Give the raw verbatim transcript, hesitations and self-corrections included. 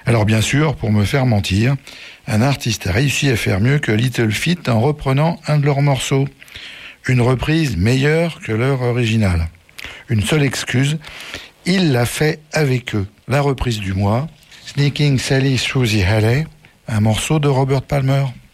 Alors bien sûr, pour me faire mentir, un artiste a réussi à faire mieux que Little Feat en reprenant un de leurs morceaux. Une reprise meilleure que leur original. Une seule excuse, il l'a fait avec eux. La reprise du mois, Sneaking Sally Through the Alley, un morceau de Robert Palmer.